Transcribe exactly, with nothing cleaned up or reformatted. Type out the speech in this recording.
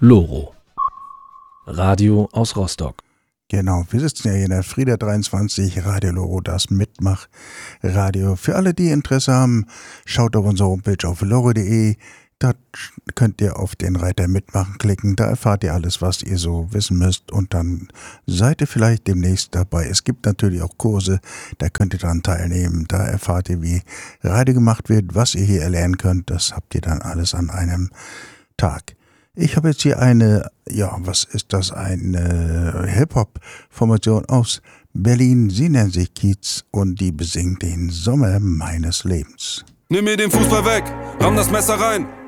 Loro. Radio aus Rostock. Genau, wir sitzen ja hier in der Frieda dreiundzwanzig, Radio Loro, das Mitmach-Radio. Für alle, die Interesse haben, schaut auf unsere Homepage auf loro punkt de. Da könnt ihr auf den Reiter Mitmachen klicken. Da erfahrt ihr alles, was ihr so wissen müsst. Und dann seid ihr vielleicht demnächst dabei. Es gibt natürlich auch Kurse, da könnt ihr daran teilnehmen. Da erfahrt ihr, wie Radio gemacht wird, was ihr hier erlernen könnt. Das habt ihr dann alles an einem Tag. Ich habe jetzt hier eine, ja, was ist das, eine Hip-Hop-Formation aus Berlin. Sie nennen sich Kiez und die besingt den Sommer meines Lebens. Nimm mir den Fußball weg, ramm das Messer rein.